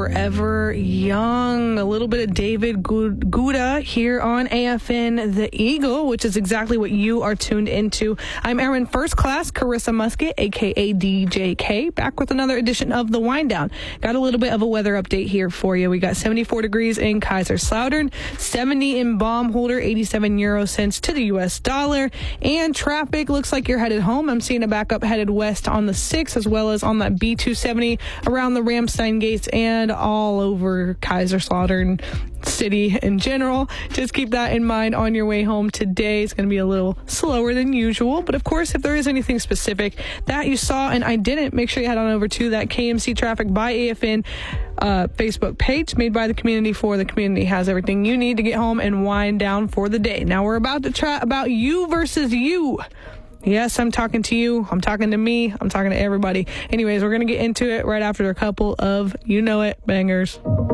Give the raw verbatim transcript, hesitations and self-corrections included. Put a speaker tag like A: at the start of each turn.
A: Forever Young. A little bit of David Guetta here on A F N The Eagle, which is exactly what you are tuned into. I'm Airman First Class Carissa Musket, a k a. D J K, back with another edition of The Wind Down. Got a little bit of a weather update here for you. We got seventy-four degrees in Kaiserslautern, seventy in Baumholder, eighty-seven euro cents to the U S dollar, and traffic looks like you're headed home. I'm seeing a backup headed west on the six, as well as on that B two seventy around the Ramstein gates and all over Kaiserslautern city in general. Just keep that in mind on your way home today. It's going to be a little slower than usual, but of course, if there is anything specific that you saw and I didn't, make sure you head on over to that K M C Traffic by A F N uh, Facebook page, made by the community for the community. Has everything you need to get home and wind down for the day. Now we're about to chat about you versus you. Yes, I'm talking to you. I'm talking to me. I'm talking to everybody. Anyways, we're going to get into it right after a couple of You Know It bangers.